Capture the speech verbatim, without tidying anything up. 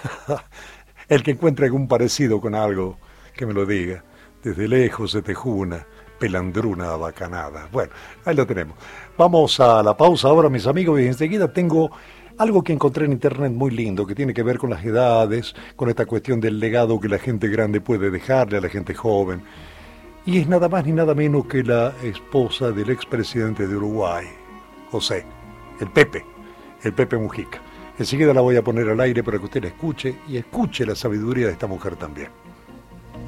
El que encuentre algún parecido con algo, que me lo diga. Desde lejos se tejuna, pelandruna bacanada. Bueno, ahí lo tenemos. Vamos a la pausa ahora, mis amigos, y enseguida tengo algo que encontré en internet muy lindo, que tiene que ver con las edades, con esta cuestión del legado que la gente grande puede dejarle a la gente joven. Y es nada más ni nada menos que la esposa del expresidente de Uruguay, José, el Pepe, el Pepe Mujica. Enseguida la voy a poner al aire para que usted la escuche y escuche la sabiduría de esta mujer también.